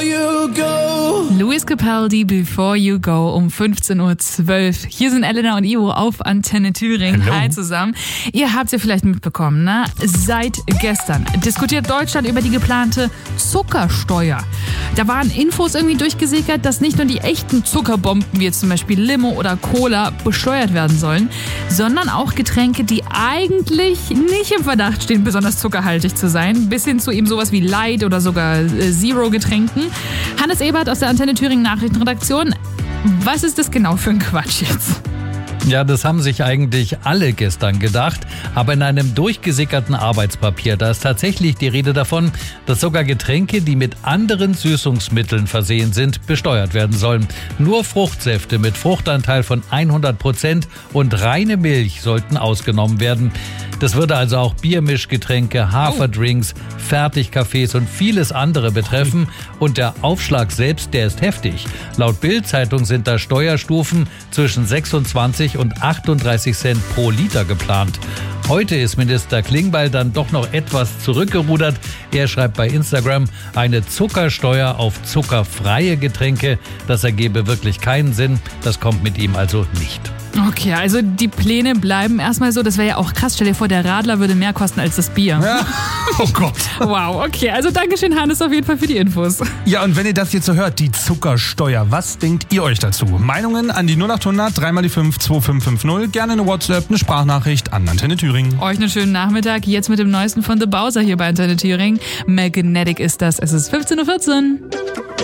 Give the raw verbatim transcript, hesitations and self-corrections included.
you go. Luis Capaldi, Before You Go, um fünfzehn Uhr zwölf. Hier sind Elena und Ivo auf Antenne Thüringen. Hello. Hi zusammen. Ihr habt es ja vielleicht mitbekommen, ne? Seit gestern diskutiert Deutschland über die geplante Zuckersteuer. Da waren Infos irgendwie durchgesickert, dass nicht nur die echten Zuckerbomben, wie jetzt zum Beispiel Limo oder Cola, besteuert werden sollen, sondern auch Getränke, die eigentlich nicht im Verdacht stehen, besonders zuckerhaltig zu sein, bis hin zu eben sowas wie Light oder sogar äh, Zero-Getränken. Hannes Ebert aus der Antenne Thüringen Nachrichtenredaktion. Was ist das genau für ein Quatsch jetzt? Ja, das haben sich eigentlich alle gestern gedacht, aber in einem durchgesickerten Arbeitspapier, da ist tatsächlich die Rede davon, dass sogar Getränke, die mit anderen Süßungsmitteln versehen sind, besteuert werden sollen. Nur Fruchtsäfte mit Fruchtanteil von hundert Prozent und reine Milch sollten ausgenommen werden. Das würde also auch Biermischgetränke, Haferdrinks, Fertigkaffees und vieles andere betreffen. Und der Aufschlag selbst, der ist heftig. Laut Bild-Zeitung sind da Steuerstufen zwischen sechsundzwanzig und achtunddreißig Cent pro Liter geplant. Heute ist Minister Klingbeil dann doch noch etwas zurückgerudert. Er schreibt bei Instagram, eine Zuckersteuer auf zuckerfreie Getränke. Das ergebe wirklich keinen Sinn. Das kommt mit ihm also nicht. Okay, also die Pläne bleiben erstmal so. Das wäre ja auch krass. Stell dir vor, der Radler würde mehr kosten als das Bier. Ja. Oh Gott. Wow, okay. Also Dankeschön, Hannes, auf jeden Fall für die Infos. Ja, und wenn ihr das jetzt so hört, die Zuckersteuer, was denkt ihr euch dazu? Meinungen an die null acht hundert, drei mal die fünf, zwei fünf fünf null. Gerne eine WhatsApp, eine Sprachnachricht an Antenne Thüringen. Euch einen schönen Nachmittag. Jetzt mit dem Neuesten von The Bowser hier bei Antenne Thüringen. Magnetic ist das. Es ist fünfzehn Uhr vierzehn.